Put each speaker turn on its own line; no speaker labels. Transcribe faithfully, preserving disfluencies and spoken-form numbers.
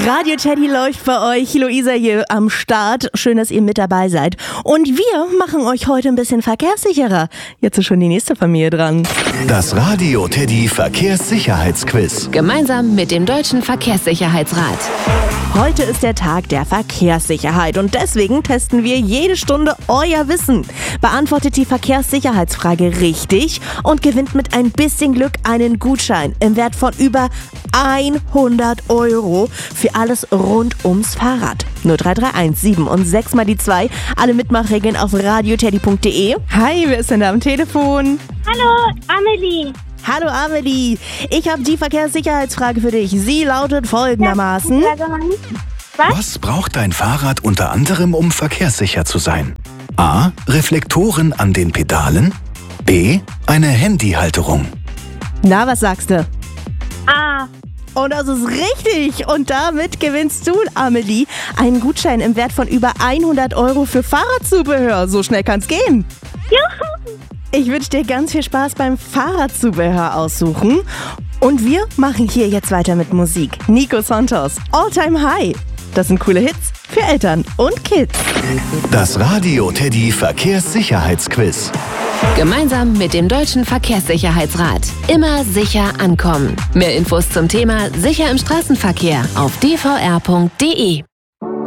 Radio Teddy läuft bei euch. Luisa hier am Start. Schön, dass ihr mit dabei seid. Und wir machen euch heute ein bisschen verkehrssicherer. Jetzt ist schon die nächste Familie dran.
Das Radio Teddy Verkehrssicherheitsquiz.
Gemeinsam mit dem Deutschen Verkehrssicherheitsrat.
Heute ist der Tag der Verkehrssicherheit und deswegen testen wir jede Stunde euer Wissen. Beantwortet die Verkehrssicherheitsfrage richtig und gewinnt mit ein bisschen Glück einen Gutschein im Wert von über hundert Euro für alles rund ums Fahrrad. null drei drei eins sieben und sechs mal die zwei. Alle Mitmachregeln auf radioteddy punkt de. Hi, wer ist denn da am Telefon?
Hallo, Amelie.
Hallo Amelie, ich habe die Verkehrssicherheitsfrage für dich. Sie lautet folgendermaßen.
Was?
Was braucht dein Fahrrad unter anderem, um verkehrssicher zu sein? A. Reflektoren an den Pedalen. B. Eine Handyhalterung.
Na, was sagst du?
Ah,
Und das ist richtig. Und damit gewinnst du, Amelie, einen Gutschein im Wert von über hundert Euro für Fahrradzubehör. So schnell kann's gehen.
juhu.
Ich wünsche dir ganz viel Spaß beim Fahrradzubehör aussuchen. Und wir machen hier jetzt weiter mit Musik. Nico Santos, All Time High. Das sind coole Hits für Eltern und Kids.
Das Radio Teddy Verkehrssicherheitsquiz.
Gemeinsam mit dem Deutschen Verkehrssicherheitsrat. Immer sicher ankommen. Mehr Infos zum Thema Sicher im Straßenverkehr auf d v r punkt de.